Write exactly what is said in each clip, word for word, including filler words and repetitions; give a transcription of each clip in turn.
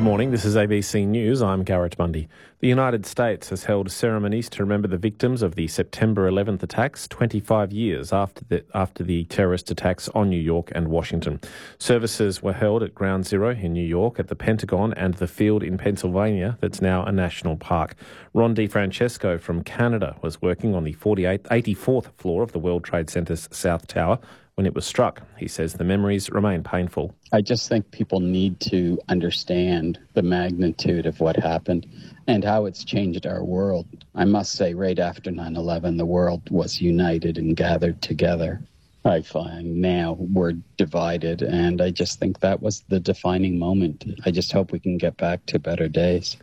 morning, this is A B C News. I'm Garrett Bundy. The United States has held ceremonies to remember the victims of the September eleventh attacks twenty-five years after the, after the terrorist attacks on New York and Washington. Services were held at Ground Zero in New York, at the Pentagon and the field in Pennsylvania that's now a national park. Ron DeFrancesco from Canada was working on the forty-eighth, eighty-fourth floor of the World Trade Center's South Tower when it was struck. He says the memories remain painful. I just think people need to understand the magnitude of what happened and how it's changed our world. I must say, right after nine eleven, the world was united and gathered together. I find now we're divided, and I just think that was the defining moment. I just hope we can get back to better days.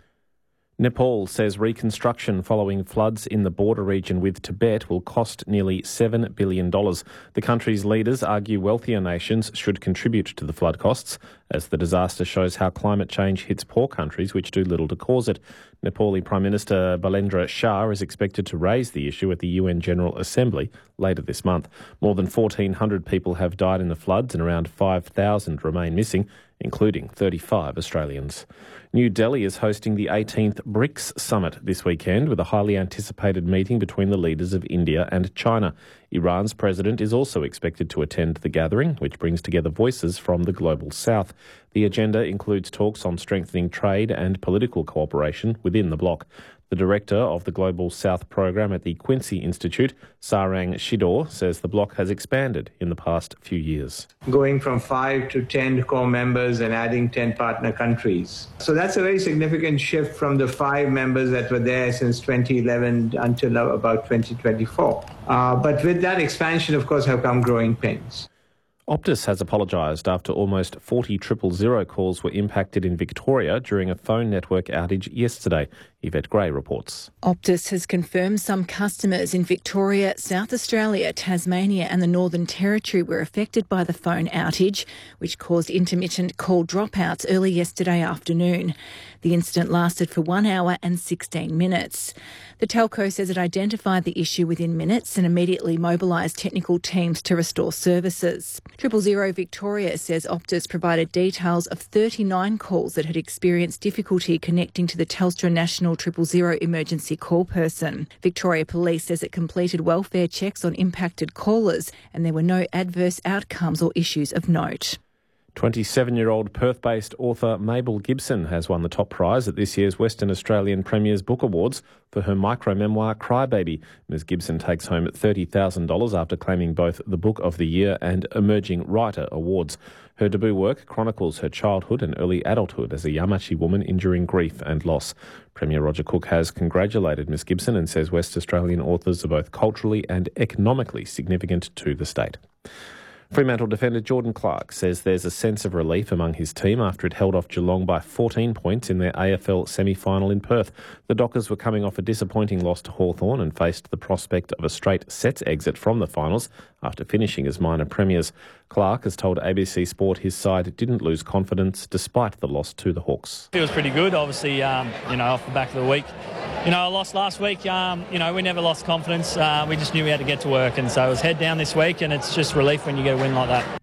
Nepal says reconstruction following floods in the border region with Tibet will cost nearly seven billion dollars. The country's leaders argue wealthier nations should contribute to the flood costs, as the disaster shows how climate change hits poor countries which do little to cause it. Nepali Prime Minister Balendra Shah is expected to raise the issue at the U N General Assembly later this month. More than fourteen hundred people have died in the floods and around five thousand remain missing, including thirty-five Australians. New Delhi is hosting the eighteenth BRICS Summit this weekend with a highly anticipated meeting between the leaders of India and China. Iran's president is also expected to attend the gathering, which brings together voices from the global south. The agenda includes talks on strengthening trade and political cooperation within the bloc. The director of the Global South program at the Quincy Institute, Sarang Shidor, says the bloc has expanded in the past few years. Going from five to ten core members and adding ten partner countries. So that's a very significant shift from the five members that were there since twenty eleven until about twenty twenty-four. Uh, but with that expansion, of course, have come growing pains. Optus has apologised after almost forty triple zero calls were impacted in Victoria during a phone network outage yesterday. Yvette Gray reports. Optus has confirmed some customers in Victoria, South Australia, Tasmania and the Northern Territory were affected by the phone outage, which caused intermittent call dropouts early yesterday afternoon. The incident lasted for one hour and sixteen minutes. The telco says it identified the issue within minutes and immediately mobilised technical teams to restore services. Triple Zero Victoria says Optus provided details of thirty-nine calls that had experienced difficulty connecting to the Telstra National Triple Zero emergency call person. Victoria Police says it completed welfare checks on impacted callers and there were no adverse outcomes or issues of note. twenty-seven-year-old Perth-based author Mabel Gibson has won the top prize at this year's Western Australian Premier's Book Awards for her micro-memoir Crybaby. Miz Gibson takes home thirty thousand dollars after claiming both the Book of the Year and Emerging Writer awards. Her debut work chronicles her childhood and early adulthood as a Yamatji woman enduring grief and loss. Premier Roger Cook has congratulated Miz Gibson and says West Australian authors are both culturally and economically significant to the state. Fremantle defender Jordan Clark says there's a sense of relief among his team after it held off Geelong by fourteen points in their A F L semi-final in Perth. The Dockers were coming off a disappointing loss to Hawthorn and faced the prospect of a straight sets exit from the finals after finishing as minor premiers. Clark has told A B C Sport his side didn't lose confidence despite the loss to the Hawks. Feels pretty good, obviously, um, you know, off the back of the week. You know, I lost last week. Um, you know, we never lost confidence. Uh, we just knew we had to get to work, and so it was head down this week, and it's just relief when you get a win like that.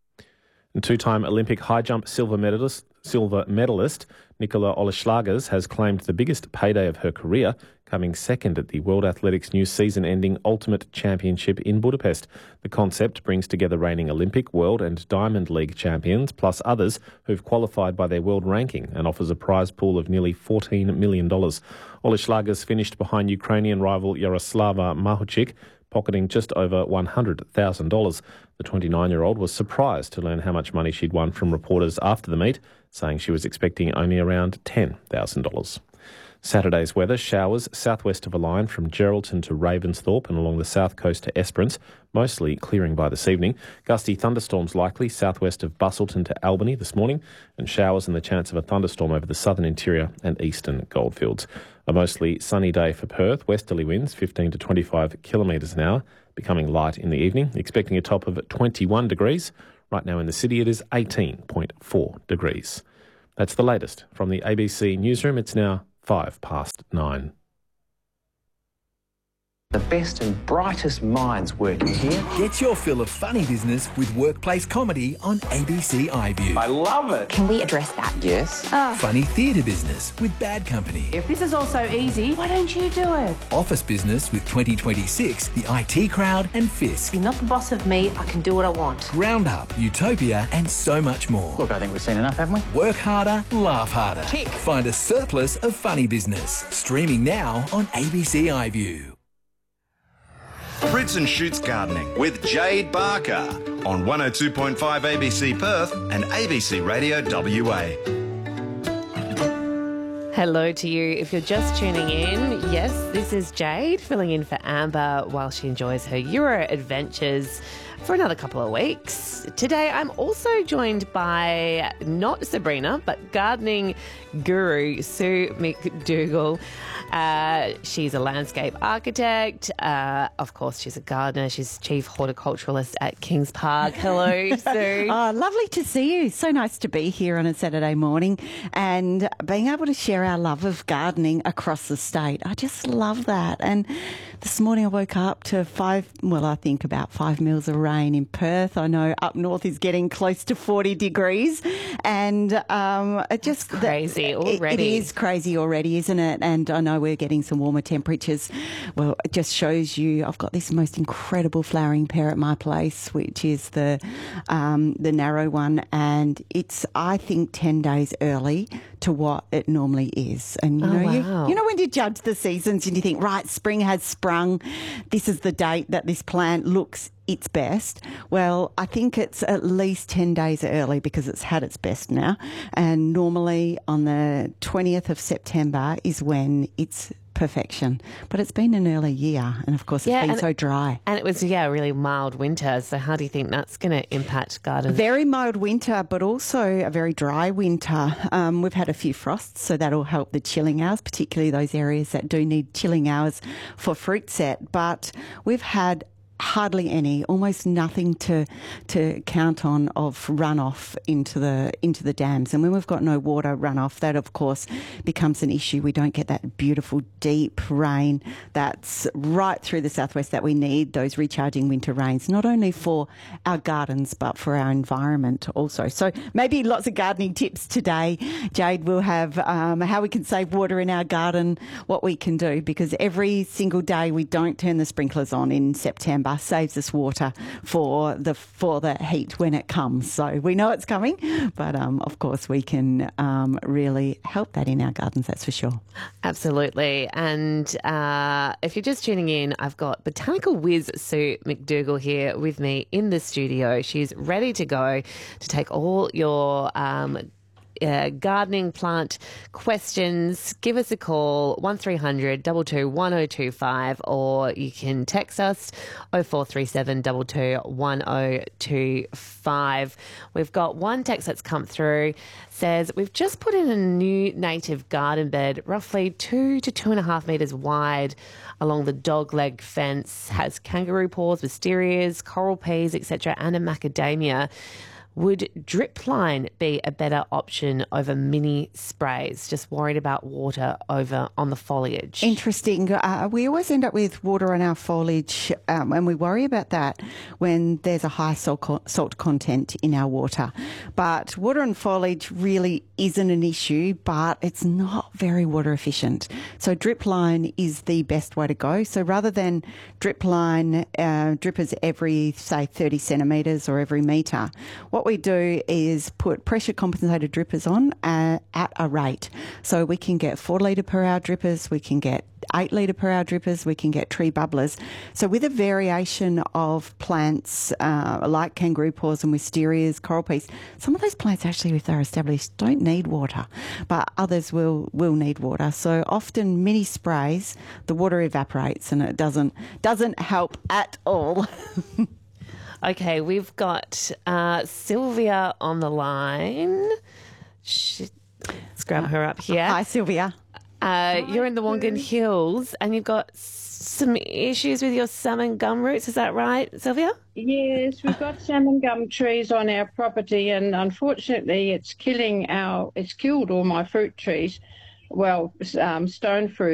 And two-time Olympic high jump silver medalist, silver medalist Nicola Oleslagers has claimed the biggest payday of her career, coming second at the World Athletics new season-ending Ultimate Championship in Budapest. The concept brings together reigning Olympic, World and Diamond League champions, plus others who've qualified by their world ranking, and offers a prize pool of nearly fourteen million dollars. Oleslagers finished behind Ukrainian rival Yaroslava Mahuchik, pocketing just over one hundred thousand dollars. The twenty-nine-year-old was surprised to learn how much money she'd won from reporters after the meet, saying she was expecting only around ten thousand dollars. Saturday's weather: showers southwest of a line from Geraldton to Ravensthorpe and along the south coast to Esperance, mostly clearing by this evening. Gusty thunderstorms likely southwest of Bustleton to Albany this morning, and showers and the chance of a thunderstorm over the southern interior and eastern goldfields. A mostly sunny day for Perth, westerly winds fifteen to twenty-five kilometres an hour, becoming light in the evening, expecting a top of twenty-one degrees. Right now in the city it is eighteen point four degrees. That's the latest from the A B C newsroom. It's now five past nine. The best and brightest minds working here. Get your fill of funny business with workplace comedy on A B C iView. I love it. Can we address that? Yes. Oh. Funny theatre business with Bad Company. If this is all so easy, why don't you do it? Office business with twenty twenty-six, the I T Crowd and Fisk. You're not the boss of me, I can do what I want. Roundup, Utopia and so much more. Look, I think we've seen enough, haven't we? Work harder, laugh harder. Tick. Find a surplus of funny business. Streaming now on A B C iView. Fritz and Shoots Gardening with Jade Barker on one oh two point five A B C Perth and A B C Radio W A. Hello to you. If you're just tuning in, yes, this is Jade filling in for Amber while she enjoys her Euro adventures for another couple of weeks. Today I'm also joined by not Sabrina, but gardening guru Sue McDougall. Uh, she's a landscape architect. Uh, of course, she's a gardener. She's chief horticulturalist at Kings Park. Hello, Sue. Oh, lovely to see you. So nice to be here on a Saturday morning and being able to share our love of gardening across the state. I just love that. And this morning I woke up to five, well, I think about five mils of rain in Perth. I know up north is getting close to forty degrees. And um, it just... That's crazy the, already. It is crazy already, isn't it? And I know we're getting some warmer temperatures. Well, it just shows you, I've got this most incredible flowering pear at my place, which is the um, the narrow one, and it's, I think, ten days early to what it normally is. And you Oh, know, wow. you, you know when you judge the seasons and you think, right, spring has sprung, this is the date that this plant looks its best. Well, I think it's at least ten days early because it's had its best now. And normally on the twentieth of September is when it's perfection. But it's been an early year, and of course it's Yeah, been and so dry. And it was, yeah, a really mild winter. So how do you think that's going to impact gardens? Very mild winter, but also a very dry winter. Um, we've had a few frosts, so that'll help the chilling hours, particularly those areas that do need chilling hours for fruit set. But we've had hardly any, almost nothing to to count on of runoff into the into the dams. And when we've got no water runoff, that of course becomes an issue. We don't get that beautiful deep rain that's right through the southwest that we need, those recharging winter rains, not only for our gardens but for our environment also. So maybe lots of gardening tips today. Jade will have um, how we can save water in our garden, what we can do, because every single day we don't turn the sprinklers on in September saves us water for the for the heat when it comes. So we know it's coming, but um, of course we can um, really help that in our gardens, that's for sure. Absolutely. And uh, if you're just tuning in, I've got botanical whiz Sue McDougall here with me in the studio. She's ready to go to take all your um, Uh, gardening plant questions. Give us a call, one three hundred two two one oh two five, or you can text us oh four three seven two two one oh two five. We've got one text that's come through, says, we've just put in a new native garden bed, roughly two to two and a half metres wide along the dogleg fence, has kangaroo paws, wisterias, coral peas, et cetera, and a macadamia. Would drip line be a better option over mini sprays? Just worried about water over on the foliage. Interesting. Uh, we always end up with water on our foliage, um, and we worry about that when there's a high salt, co- salt content in our water. But water and foliage really isn't an issue, but it's not very water efficient. So drip line is the best way to go. So rather than drip line, uh, drippers every, say, thirty centimetres or every metre, what we do is put pressure compensated drippers on uh, at a rate. So we can get four litre per hour drippers, we can get eight litre per hour drippers, we can get tree bubblers. So with a variation of plants uh, like kangaroo paws and wisterias, coral peas, some of those plants actually, if they're established, don't need water, but others will, will need water. So often mini sprays, the water evaporates and it doesn't, doesn't help at all. Okay, we've got uh, Sylvia on the line. She, let's grab her up here. Hi, Sylvia. Uh, you're in the Wongan Hills and you've got some issues with your salmon gum roots. Is that right, Sylvia? Yes, we've got salmon gum trees on our property, and unfortunately it's killing our, it's killed all my fruit trees. Well, um, stone fruit.